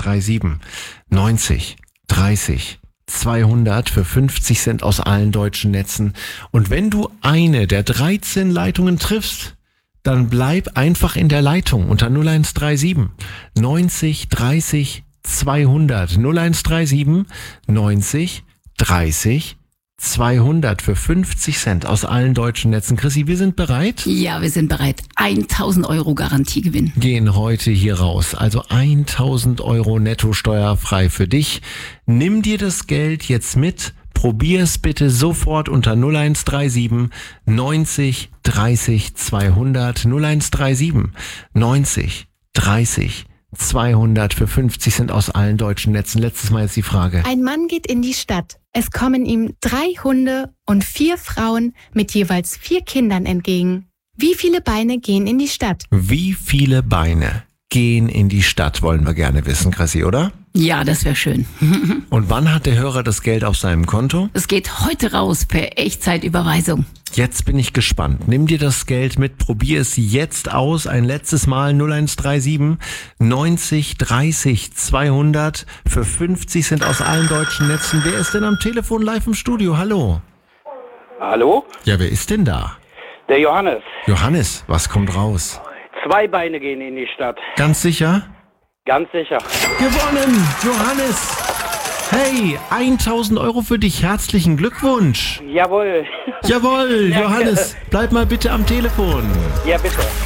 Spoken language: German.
0137 90 30 200 für 50 Cent aus allen deutschen Netzen. Und wenn du eine der 13 Leitungen triffst, dann bleib einfach in der Leitung unter 0137 90 30 200. 0137 90 30 200 für 50 Cent aus allen deutschen Netzen. Chrissy, wir sind bereit? Ja, wir sind bereit. 1.000 Euro Garantiegewinn. Gehen heute hier raus. Also 1.000 Euro netto steuerfrei für dich. Nimm dir das Geld jetzt mit. Probier es bitte sofort unter 0137 90 30 200. 0137 90 30 200 für 50 Cent aus allen deutschen Netzen. Letztes Mal jetzt die Frage. Ein Mann geht in die Stadt. Es kommen ihm 3 Hunde und 4 Frauen mit jeweils 4 Kindern entgegen. Wie viele Beine gehen in die Stadt? Wie viele Beine gehen in die Stadt, wollen wir gerne wissen, Chrissy, oder? Ja, das wäre schön. Und wann hat der Hörer das Geld auf seinem Konto? Es geht heute raus per Echtzeitüberweisung. Jetzt bin ich gespannt. Nimm dir das Geld mit, probier es jetzt aus. Ein letztes Mal 0137 90 30 200 für 50 Cent aus allen deutschen Netzen. Wer ist denn am Telefon live im Studio? Hallo? Hallo? Ja, wer ist denn da? Der Johannes. Johannes, was kommt raus? 2 Beine gehen in die Stadt. Ganz sicher? Ganz sicher. Gewonnen, Johannes! Hey, 1.000 Euro für dich. Herzlichen Glückwunsch. Jawohl. Jawohl, Danke. Johannes, bleib mal bitte am Telefon. Ja, bitte.